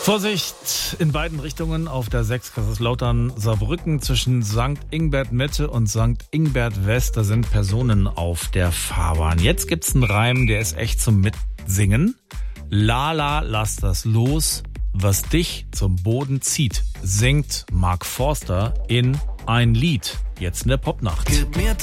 Vorsicht in beiden Richtungen auf der 6 Kaiserslautern-Saarbrücken zwischen St. Ingbert Mitte und St. Ingbert West. Da sind Personen auf der Fahrbahn. Jetzt gibt's einen Reim, der ist echt zum Mitsingen. Lala, lass das los, was dich zum Boden zieht, singt Mark Forster in ein Lied. Jetzt in der Popnacht.